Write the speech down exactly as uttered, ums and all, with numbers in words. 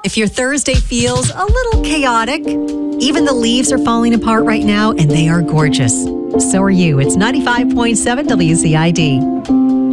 If your Thursday feels a little chaotic, even the leaves are falling apart right now, and they are gorgeous. So are you. It's ninety-five point seven W C I D.